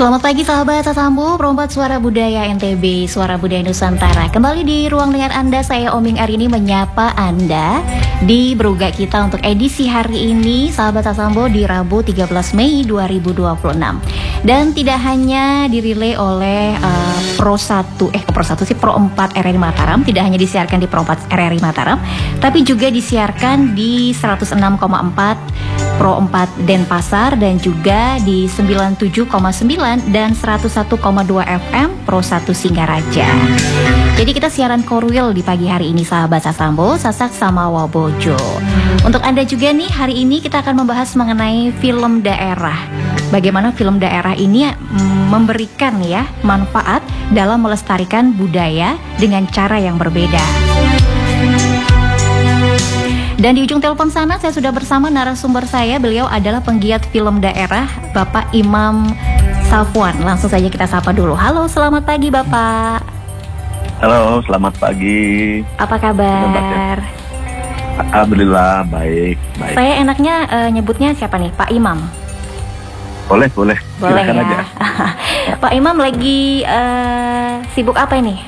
Selamat pagi sahabat Sasambu, perompak suara budaya NTB, suara budaya Nusantara. Kembali di ruang dengar Anda, saya Oming hari ini menyapa Anda di beruga kita untuk edisi hari ini, sahabat Sasambu, di Rabu 13 Mei 2026. Dan tidak hanya dirilai oleh Pro 4 RRI Mataram, tidak hanya disiarkan di Pro 4 RRI Mataram, tapi juga disiarkan di 106,4 Pro 4 Denpasar dan juga di 97,9 dan 101,2 FM Pro 1 Singaraja. Jadi kita siaran korwil di pagi hari ini sahabat Sasambo, Sasak sama Wabojo. Untuk Anda juga nih, hari ini kita akan membahas mengenai film daerah. Bagaimana film daerah ini memberikan ya manfaat dalam melestarikan budaya dengan cara yang berbeda. Dan di ujung telepon sana saya sudah bersama narasumber saya. Beliau adalah penggiat film daerah, Bapak Imam Safwan. Langsung saja kita sapa dulu. Halo, selamat pagi Bapak. Halo, selamat pagi. Apa kabar? Alhamdulillah, baik. Saya enaknya nyebutnya siapa nih, Pak Imam? Boleh ya. aja. Pak Imam lagi sibuk apa ini?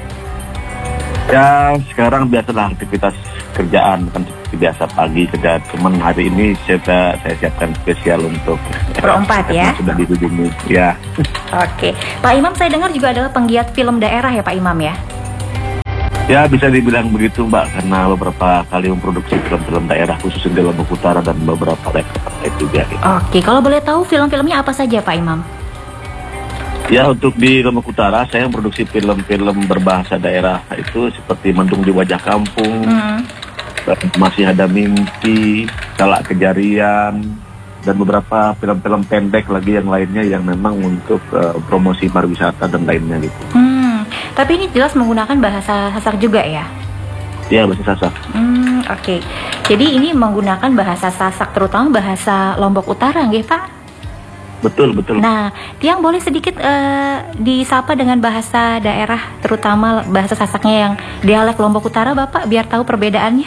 Ya, sekarang biasalah aktivitas kerjaan, kan seperti biasa pagi kerja. Cuman hari ini saya siapkan spesial untuk Pro 4 ya? Sudah dihubungi, ya. Oke, Pak Imam saya dengar juga adalah penggiat film daerah ya Pak Imam ya? Ya, bisa dibilang begitu Mbak, karena beberapa kali memproduksi film-film daerah khususnya di Lombok Utara dan beberapa daerah terkait juga. Oke, kalau boleh tahu film-filmnya apa saja Pak Imam? Ya, untuk di Lombok Utara saya memproduksi film-film berbahasa daerah itu seperti Mendung di Wajah Kampung, Masih Ada Mimpi, Salak Kejarian, dan beberapa film-film pendek lagi yang lainnya yang memang untuk promosi pariwisata dan lainnya gitu. Tapi ini jelas menggunakan bahasa Sasak juga ya? Iya, bahasa Sasak. Oke. Jadi ini menggunakan bahasa Sasak, terutama bahasa Lombok Utara, nggih Pak? Betul. Nah, Tiang boleh sedikit disapa dengan bahasa daerah, terutama bahasa Sasaknya yang dialek Lombok Utara, Bapak, biar tahu perbedaannya.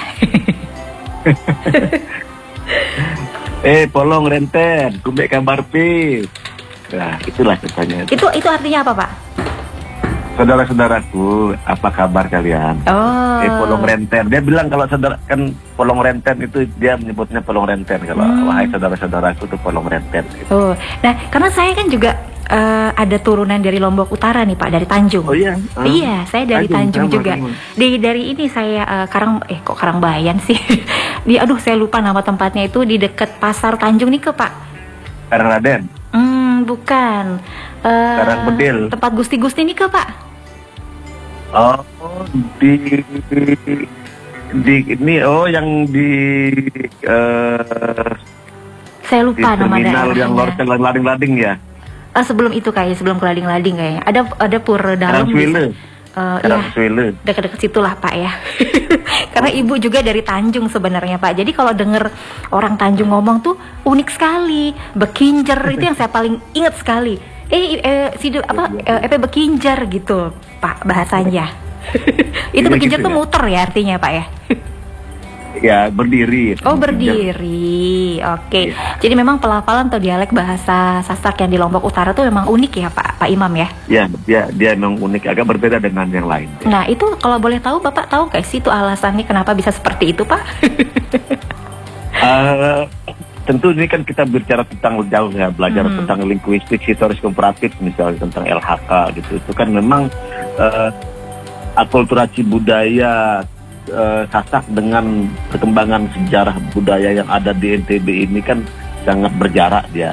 Polong renten, kumbek kabar pi. Nah, itulah ceritanya. Itu artinya apa, Pak? Saudara-saudaraku, apa kabar kalian? Polong renten. Dia bilang kalau saudara kan polong renten itu dia menyebutnya polong renten. Kalau wahai saudara-saudaraku itu polong renten. Gitu. Nah, karena saya kan juga ada turunan dari Lombok Utara nih Pak, dari Tanjung. Oh iya? Iya, saya dari Tanjung juga. Dari ini saya Karangbayan sih. Saya lupa nama tempatnya itu di dekat Pasar Tanjung nih ke Pak. Karangraden? Bukan. Karangbedil. Tempat Gusti-Gusti nih ke Pak. Oh, di ini yang di saya lupa di nama daerahnya. Terminal yang lortel lading-lading ya. Sebelum itu sebelum ke lading-lading kayaknya. Ada pura dalam. Karangsuile. Dekat-dekat situlah Pak ya. Karena ibu juga dari Tanjung sebenarnya Pak. Jadi kalau denger orang Tanjung ngomong tuh unik sekali. Bekinjer itu yang saya paling ingat sekali. Bekinjer gitu Pak bahasanya. Itu bekinjer tuh muter ya artinya Pak ya. Ya, berdiri. Oh, berdiri. Oke. Ya. Jadi memang pelafalan atau dialek bahasa Sasak yang di Lombok Utara tuh memang unik ya Pak Imam ya? Ya, dia memang unik, agak berbeda dengan yang lain. Ya. Nah, itu kalau boleh tahu Bapak tahu nggak sih itu alasannya kenapa bisa seperti itu Pak? Tentu ini kan kita bicara tentang jauh ya, belajar tentang linguistik, historis komparatif misalnya tentang LHK gitu. Itu kan memang akulturasi budaya Sasak dengan perkembangan sejarah budaya yang ada di NTB ini kan sangat berjarak dia.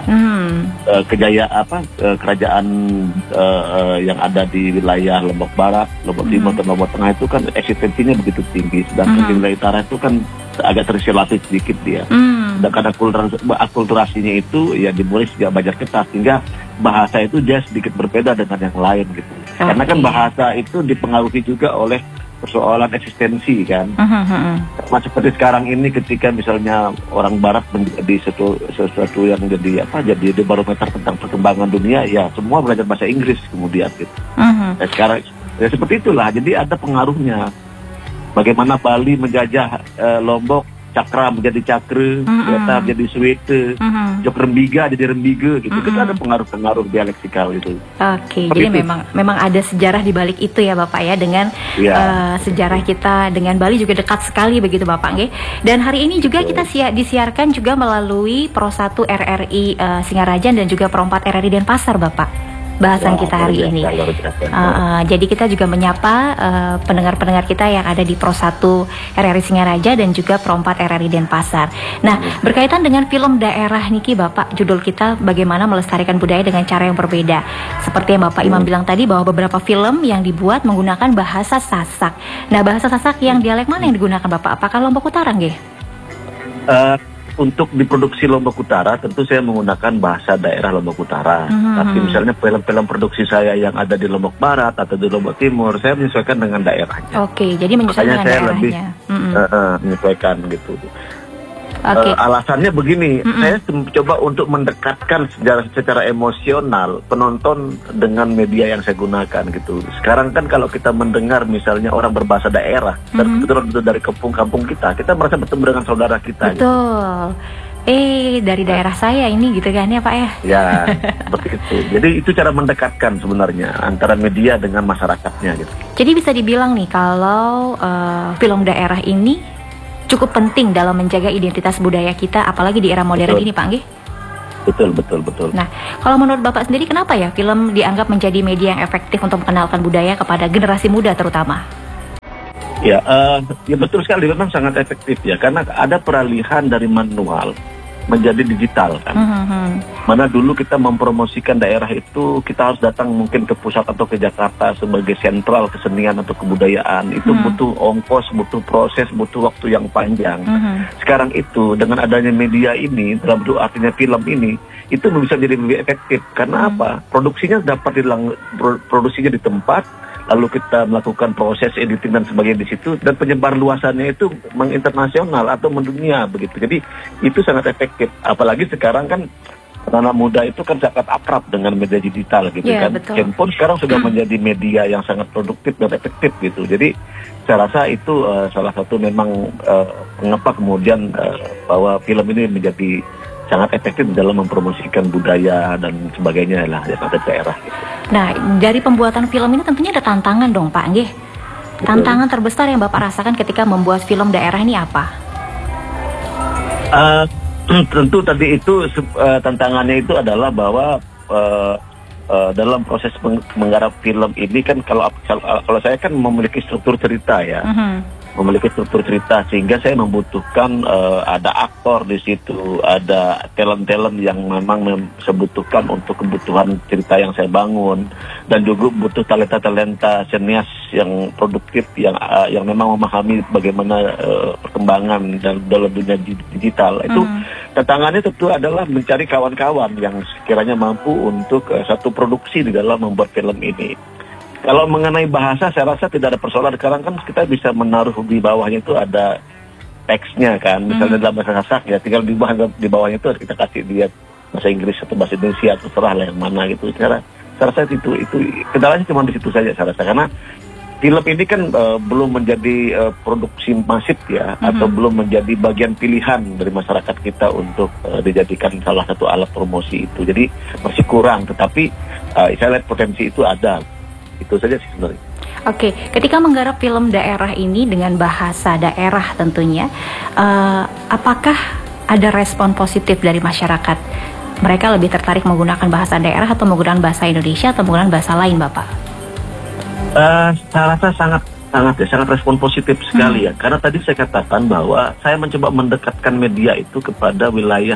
Kerajaan yang ada di wilayah Lombok Barat, Lombok Timur dan Lombok Tengah itu kan eksistensinya begitu tinggi, sedangkan di wilayah utara itu kan agak terisolasi sedikit dia. Sedangkan akulturasinya itu ya dimulai sejak Banjar Ketas, sehingga bahasa itu dia sedikit berbeda dengan yang lain gitu. Karena kan bahasa itu dipengaruhi juga oleh persoalan eksistensi kan. Sama seperti sekarang ini ketika misalnya orang Barat menjadi sesuatu yang jadi barometer tentang perkembangan dunia, ya semua belajar bahasa Inggris kemudian gitu. Sekarang ya seperti itulah. Jadi ada pengaruhnya. Bagaimana Bali menjajah Lombok cakra menjadi cakra, sweater jadi sweater, jok rembiga jadi rembiga gitu. Kita ada pengaruh-pengaruh dialektikal itu. Oke, jadi itu memang ada sejarah di balik itu ya Bapak ya, dengan sejarah kita dengan Bali juga dekat sekali begitu Bapak nggih. Dan hari ini juga kita disiarkan juga melalui Pro 1 RRI Singarajan dan juga Pro 4 RRI Denpasar Bapak. Bahasan kita hari ini. Jadi kita juga menyapa pendengar-pendengar kita yang ada di Pro 1 RRI Singaraja dan juga Pro 4 RRI Denpasar. Nah, berkaitan dengan film daerah niki Bapak, judul kita bagaimana melestarikan budaya dengan cara yang berbeda. Seperti yang Bapak Imam bilang tadi bahwa beberapa film yang dibuat menggunakan bahasa Sasak. Nah, bahasa Sasak yang dialek mana yang digunakan Bapak? Apakah Lombok Utara nggih? Untuk diproduksi Lombok Utara tentu saya menggunakan bahasa daerah Lombok Utara. Tapi misalnya film-film produksi saya yang ada di Lombok Barat atau di Lombok Timur, saya menyesuaikan dengan daerahnya. Oke, jadi menyesuaikan dengan daerahnya. Makanya saya lebih menyesuaikan gitu. Alasannya begini, saya coba untuk mendekatkan secara emosional penonton dengan media yang saya gunakan gitu. Sekarang kan kalau kita mendengar misalnya orang berbahasa daerah, kebetulan itu dari kampung-kampung kita merasa bertemu dengan saudara kita. Betul. Gitu. Dari daerah saya ini gitu kan ya Pak ya? Ya, seperti itu. Jadi itu cara mendekatkan sebenarnya antara media dengan masyarakatnya gitu. Jadi bisa dibilang nih kalau film daerah ini cukup penting dalam menjaga identitas budaya kita, apalagi di era modern ini Pak nggih? Betul. Nah, kalau menurut Bapak sendiri kenapa ya film dianggap menjadi media yang efektif untuk mengenalkan budaya kepada generasi muda terutama? Ya betul sekali, memang sangat efektif ya, karena ada peralihan dari manual menjadi digital kan. Mana dulu kita mempromosikan daerah itu kita harus datang mungkin ke pusat atau ke Jakarta sebagai sentral kesenian atau kebudayaan, itu butuh ongkos, butuh proses, butuh waktu yang panjang. Sekarang itu dengan adanya media ini, dalam bentuk artinya film ini, itu bisa jadi lebih efektif. Karena apa? Produksinya dapat produksinya di tempat, lalu kita melakukan proses editing dan sebagainya di situ, dan penyebar luasannya itu menginternasional atau mendunia begitu. Jadi itu sangat efektif. Apalagi sekarang kan anak muda itu kan sangat akrab dengan media digital gitu kan. Betul. Handphone sekarang sudah menjadi media yang sangat produktif dan efektif gitu. Jadi saya rasa itu salah satu memang mengapa kemudian bahwa film ini menjadi sangat efektif dalam mempromosikan budaya dan sebagainya lah yang ada di daerah gitu. Nah, dari pembuatan film ini tentunya ada tantangan dong Pak nggih. Tantangan terbesar yang Bapak rasakan ketika membuat film daerah ini apa? Tentu tadi itu tantangannya itu adalah bahwa dalam proses menggarap film ini kan kalau saya kan memiliki struktur cerita ya. Memiliki struktur cerita sehingga saya membutuhkan ada aktor di situ, ada talent yang memang saya butuhkan untuk kebutuhan cerita yang saya bangun, dan juga butuh talenta senias yang produktif yang memang memahami bagaimana perkembangan dalam dunia digital. Itu tantangannya tentu adalah mencari kawan-kawan yang sekiranya mampu untuk satu produksi di dalam membuat film ini. Kalau mengenai bahasa, saya rasa tidak ada persoalan. Sekarang kan kita bisa menaruh di bawahnya itu ada teksnya kan. Misalnya dalam bahasa Sasak ya, tinggal di bawahnya itu kita kasih dia bahasa Inggris atau bahasa Indonesia, atau terserah lah yang mana gitu. Saya rasa itu kendalanya cuma di situ saja saya rasa. Karena film ini kan belum menjadi produksi masif ya, atau belum menjadi bagian pilihan dari masyarakat kita untuk dijadikan salah satu alat promosi itu. Jadi masih kurang, tetapi saya lihat potensi itu ada. Itu saja sih sebenarnya. Oke, ketika menggarap film daerah ini dengan bahasa daerah tentunya, apakah ada respon positif dari masyarakat? Mereka lebih tertarik menggunakan bahasa daerah atau menggunakan bahasa Indonesia atau menggunakan bahasa lain, Bapak? Saya rasa sangat respon positif sekali ya. Karena tadi saya katakan bahwa saya mencoba mendekatkan media itu kepada wilayah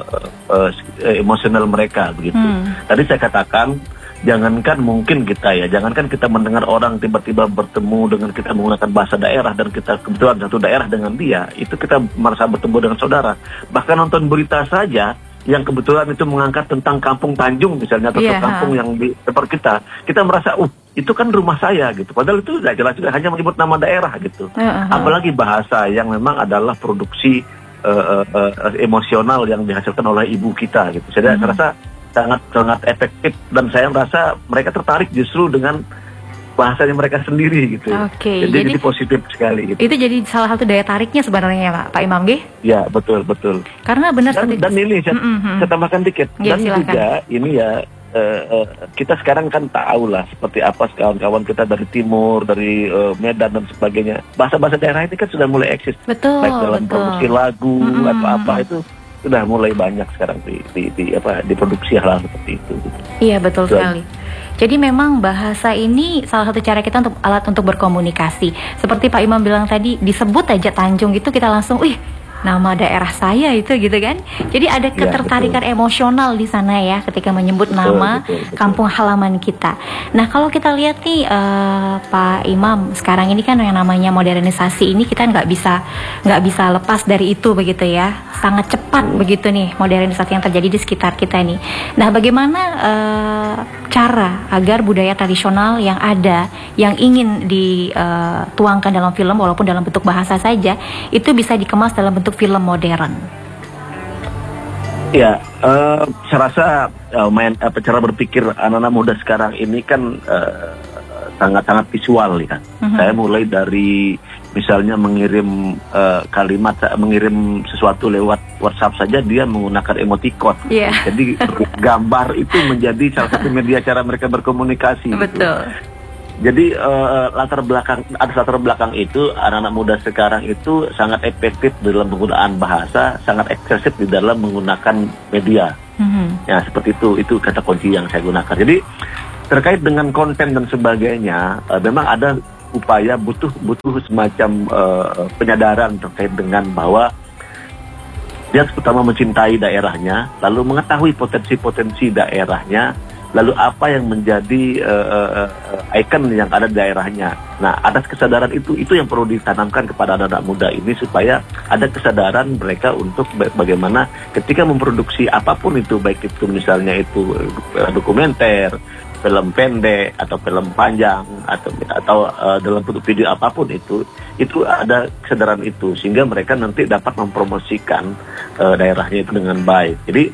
emosional mereka begitu. Tadi saya katakan, jangankan kita mendengar orang tiba-tiba bertemu dengan kita menggunakan bahasa daerah dan kita kebetulan satu daerah dengan dia, itu kita merasa bertemu dengan saudara. Bahkan nonton berita saja yang kebetulan itu mengangkat tentang Kampung Tanjung misalnya, atau kampung yang di tempat kita merasa itu kan rumah saya gitu. Padahal itu tidak jelas juga, hanya menyebut nama daerah gitu. Apalagi bahasa yang memang adalah produksi emosional yang dihasilkan oleh ibu kita gitu. Saya rasa sangat efektif, dan saya merasa mereka tertarik justru dengan bahasanya mereka sendiri gitu. Oke, jadi positif sekali gitu. Itu jadi salah satu daya tariknya sebenarnya ya Pak Imam G? Ya, betul. Karena benar dan ini saya tambahkan dikit. Ya, dan silakan. juga ini ya kita sekarang kan tahu lah seperti apa kawan-kawan kita dari timur, dari Medan dan sebagainya. Bahasa-bahasa daerah ini kan sudah mulai eksis. Betul. Baik dalam produksi lagu atau apa itu sudah mulai banyak sekarang diproduksi hal-hal seperti itu. Iya, betul sekali. Jadi memang bahasa ini salah satu cara kita untuk alat untuk berkomunikasi. Seperti Pak Imam bilang tadi, disebut aja Tanjung gitu kita langsung, nama daerah saya itu gitu kan. Jadi ada ketertarikan emosional di sana ya ketika menyebut nama betul. Kampung halaman kita. Nah, kalau kita lihat nih Pak Imam, sekarang ini kan yang namanya modernisasi ini kita nggak bisa lepas dari itu begitu ya. Sangat cepat begitu nih modernisasi yang terjadi di sekitar kita nih. Nah, bagaimana cara agar budaya tradisional yang ada, yang ingin dituangkan dalam film walaupun dalam bentuk bahasa saja, itu bisa dikemas dalam bentuk film modern? Ya, saya rasa cara berpikir anak-anak muda sekarang ini kan sangat-sangat visual ya. Saya mulai dari misalnya mengirim kalimat, mengirim sesuatu lewat WhatsApp saja dia menggunakan emoticon. Jadi gambar itu menjadi salah satu media cara mereka berkomunikasi. Betul. Gitu. Jadi latar belakang itu anak-anak muda sekarang itu sangat efektif dalam penggunaan bahasa, sangat ekspresif di dalam menggunakan media. Ya, seperti itu kata kunci yang saya gunakan. Jadi terkait dengan konten dan sebagainya, memang ada upaya butuh semacam penyadaran terkait dengan bahwa dia pertama mencintai daerahnya, lalu mengetahui potensi-potensi daerahnya, lalu apa yang menjadi ikon yang ada di daerahnya. Nah, atas kesadaran itu yang perlu ditanamkan kepada anak-anak muda ini supaya ada kesadaran mereka untuk bagaimana ketika memproduksi apapun itu, baik itu misalnya itu dokumenter, film pendek atau film panjang atau dalam bentuk video apapun itu ada kesadaran itu sehingga mereka nanti dapat mempromosikan daerahnya itu dengan baik. Jadi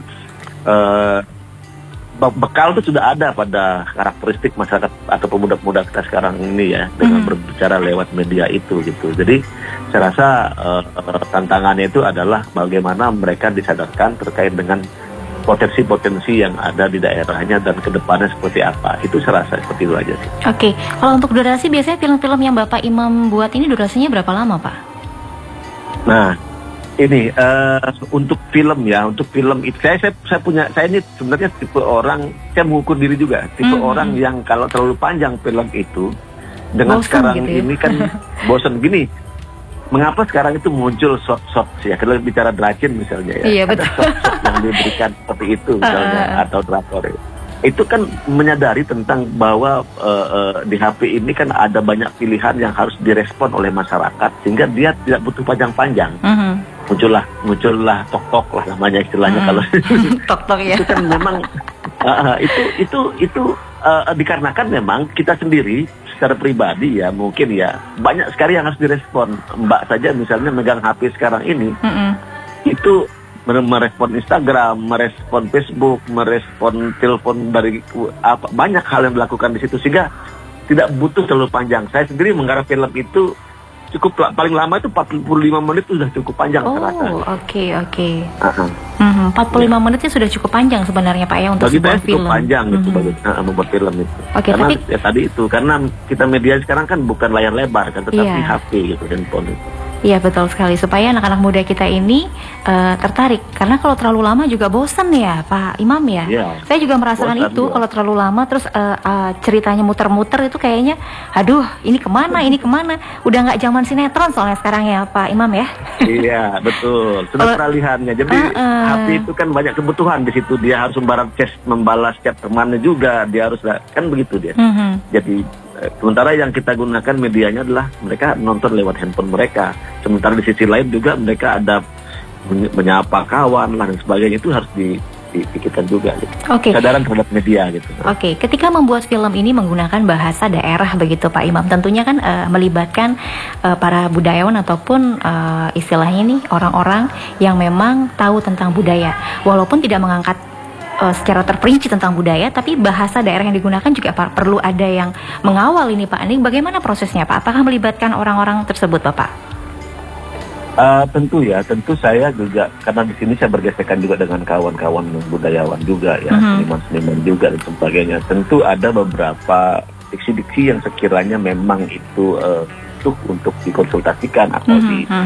bekal itu sudah ada pada karakteristik masyarakat atau pemuda-pemuda kita sekarang ini ya dengan berbicara lewat media itu gitu. Jadi saya rasa tantangannya itu adalah bagaimana mereka disadarkan terkait dengan potensi-potensi yang ada di daerahnya dan kedepannya seperti apa. Itu saya rasa seperti itu aja sih. Oke, kalau untuk durasi biasanya film-film yang Bapak Imam buat ini durasinya berapa lama Pak? Nah, ini untuk film itu saya ini sebenarnya tipe orang, saya mengukur diri juga tipe orang yang kalau terlalu panjang film itu dengan bosen sekarang gitu ya? Ini kan bosan gini. Mengapa sekarang itu muncul short ya, kalau bicara Dracin misalnya ya, iya, ada short yang diberikan seperti itu misalnya atau drakor itu kan menyadari tentang bahwa di HP ini kan ada banyak pilihan yang harus direspon oleh masyarakat sehingga dia tidak butuh panjang-panjang. Muncullah tok-tok lah namanya istilahnya kalau tok-tok ya. Itu kan memang itu dikarenakan memang kita sendiri secara pribadi ya mungkin ya banyak sekali yang harus direspon. Mbak saja misalnya megang HP sekarang ini itu merespon Instagram, merespon Facebook, merespon telepon dari banyak hal yang dilakukan di situ sehingga tidak butuh terlalu panjang. Saya sendiri menggarap film itu cukup paling lama itu 45 menit itu sudah cukup panjang terasa. Oke. 45 menitnya sudah cukup panjang sebenarnya Pak ya untuk sebuah film. Cukup panjang gitu bagi membuat film itu. Karena ya tadi itu karena kita media sekarang kan bukan layar lebar kan tetapi HP gitu handphone itu. Iya betul sekali, supaya anak-anak muda kita ini tertarik. Karena kalau terlalu lama juga bosan ya Pak Imam ya. Saya juga merasakan itu kalau terlalu lama terus ceritanya muter-muter itu kayaknya aduh ini kemana. Udah nggak zaman sinetron soalnya sekarang ya Pak Imam ya. Iya betul, sudah peralihannya. Jadi HP itu kan banyak kebutuhan di situ. Dia harus membalas chat temannya juga. Dia harus kan begitu dia. Jadi sementara yang kita gunakan medianya adalah mereka nonton lewat handphone mereka. Sementara di sisi lain juga mereka ada menyapa kawan lah dan sebagainya, itu harus dipikirkan juga gitu. Kesadaran terhadap media gitu. Ketika membuat film ini menggunakan bahasa daerah begitu Pak Imam, tentunya kan melibatkan para budayawan ataupun istilahnya nih orang-orang yang memang tahu tentang budaya, walaupun tidak mengangkat secara terperinci tentang budaya, tapi bahasa daerah yang digunakan juga perlu ada yang mengawal ini Pak. Ini bagaimana prosesnya Pak? Apakah melibatkan orang-orang tersebut Bapak? Tentu saya juga, karena di sini saya bergesekan juga dengan kawan-kawan budayawan juga ya, seniman-seniman juga dan sebagainya. Tentu ada beberapa diksi-diksi yang sekiranya memang itu untuk dikonsultasikan atau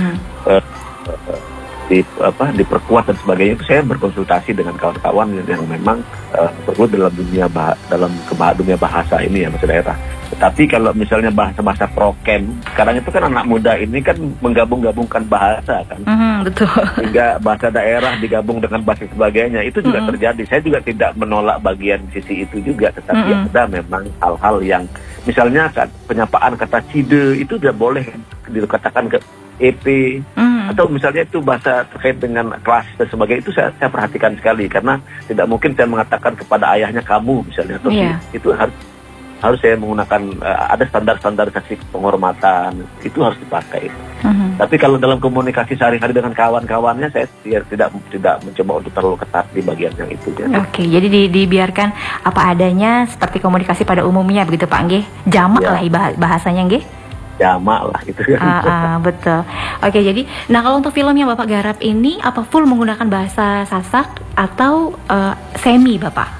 diperkuat dan sebagainya. Itu saya berkonsultasi dengan kawan-kawan yang memang perlu dalam dunia bahasa ini ya, bahasa daerah. Tetapi kalau misalnya bahasa-bahasa prokem, sekarang itu kan anak muda ini kan menggabung-gabungkan bahasa kan, betul. Sehingga bahasa daerah digabung dengan bahasa sebagainya, itu juga terjadi. Saya juga tidak menolak bagian sisi itu juga, tetapi ada memang hal-hal yang misalnya penyapaan kata cide itu tidak boleh dikatakan ke EP, atau misalnya itu bahasa terkait dengan kelas dan sebagainya, itu saya perhatikan sekali, karena tidak mungkin saya mengatakan kepada ayahnya kamu misalnya, atau itu harus saya menggunakan ada standarisasi penghormatan, itu harus dipakai. Tapi kalau dalam komunikasi sehari-hari dengan kawan-kawannya, saya tidak mencoba untuk terlalu ketat di bagian yang itu. Oke, jadi dibiarkan apa adanya seperti komunikasi pada umumnya begitu Pak Nggih. Jamak lah bahasanya Nggih. Jamak lah itu. Betul. Oke, jadi kalau untuk film yang Bapak garap ini apa full menggunakan bahasa Sasak atau semi Bapak?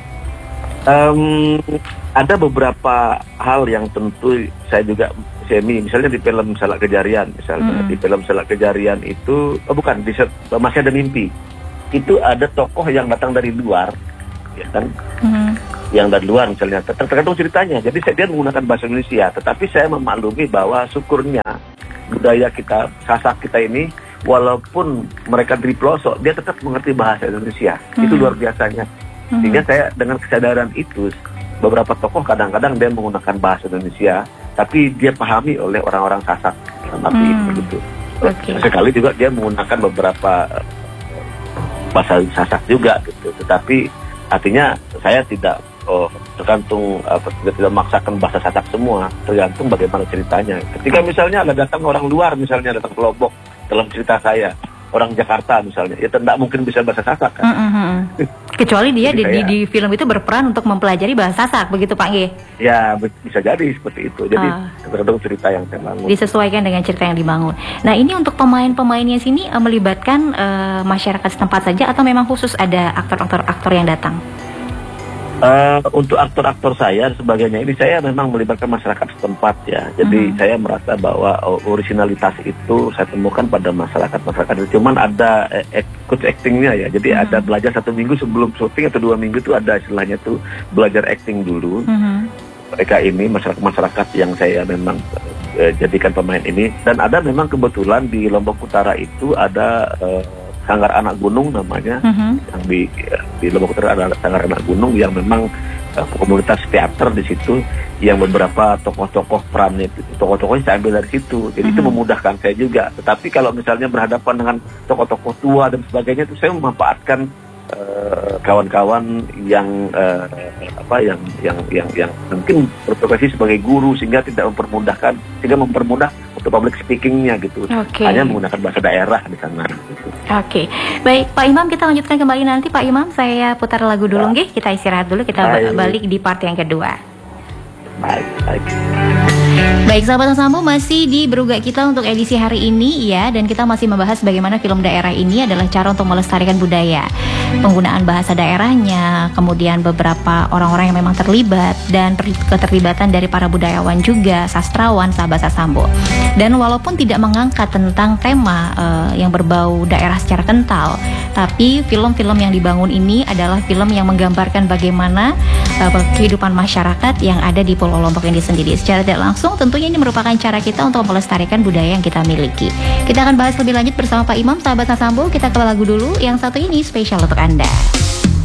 Ada beberapa hal yang tentu saya juga semi, misalnya di film Salak Kejarian, di film Salak Kejarian itu, Masih Ada Mimpi, itu ada tokoh yang datang dari luar, ya kan, yang dari luar misalnya, tergantung ceritanya, jadi dia menggunakan bahasa Indonesia, tetapi saya memaklumi bahwa syukurnya budaya kita, Sasak kita ini, walaupun mereka dari pelosok, dia tetap mengerti bahasa Indonesia, itu luar biasanya. Sehingga saya dengan kesadaran itu, beberapa tokoh kadang-kadang dia menggunakan bahasa Indonesia, tapi dia pahami oleh orang-orang Sasak, tapi begitu. Sekali juga dia menggunakan beberapa bahasa Sasak juga gitu. Tetapi artinya saya tidak tergantung tidak memaksakan bahasa Sasak semua, tergantung bagaimana ceritanya. Ketika misalnya ada datang orang luar, misalnya datang ke Lombok, dalam cerita saya orang Jakarta misalnya, ya tidak mungkin bisa bahasa Sasak kan. Kecuali dia di film itu berperan untuk mempelajari bahasa Sasak, begitu Pak Nggih? Ya, bisa jadi seperti itu. Jadi tergantung cerita yang saya bangun. Disesuaikan dengan cerita yang dibangun. Nah, ini untuk pemain-pemainnya sini melibatkan masyarakat setempat saja atau memang khusus ada aktor yang datang? Untuk aktor-aktor saya sebagainya ini saya memang melibatkan masyarakat setempat ya. Jadi saya merasa bahwa originalitas itu saya temukan pada masyarakat. Cuman ada coach actingnya ya. Jadi ada belajar 1 minggu sebelum syuting atau 2 minggu itu ada istilahnya tuh belajar acting dulu. Mereka ini masyarakat yang saya memang jadikan pemain ini, dan ada memang kebetulan di Lombok Utara itu ada Sanggar Anak Gunung namanya, yang di Lombok Utara ada Sanggar Anak Gunung yang memang komunitas teater di situ, yang beberapa tokoh-tokoh perannya, tokoh-tokohnya saya ambil dari situ, jadi itu memudahkan saya juga. Tetapi kalau misalnya berhadapan dengan tokoh-tokoh tua dan sebagainya, itu saya memanfaatkan kawan-kawan yang mungkin berprofesi sebagai guru, sehingga mempermudah untuk public speakingnya gitu. Hanya menggunakan bahasa daerah di sana gitu. Baik Pak Imam, kita lanjutkan kembali nanti Pak Imam. Saya putar lagu dulu nggih, kita istirahat dulu, kita balik di part yang kedua. Baik sahabat Sambo, masih di Berugak kita untuk edisi hari ini ya, dan kita masih membahas bagaimana film daerah ini adalah cara untuk melestarikan budaya, penggunaan bahasa daerahnya, kemudian beberapa orang-orang yang memang terlibat, dan keterlibatan dari para budayawan juga, sastrawan, sahabat Sambo. Dan walaupun tidak mengangkat tentang tema yang berbau daerah secara kental, tapi film-film yang dibangun ini adalah film yang menggambarkan bagaimana kehidupan masyarakat yang ada di Pulau Lombok ini sendiri. Secara tidak langsung tentunya ini merupakan cara kita untuk melestarikan budaya yang kita miliki. Kita akan bahas lebih lanjut bersama Pak Imam, sahabat Sambo. Kita ke lagu dulu, yang satu ini spesial untuk Anda.